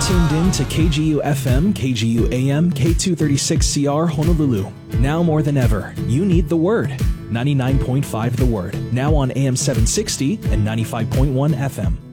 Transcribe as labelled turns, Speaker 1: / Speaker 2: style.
Speaker 1: tuned in to KGU FM, KGU AM, K236CR Honolulu. Now more than ever, you need the Word. 99.5 The Word, now on AM 760 and 95.1 FM.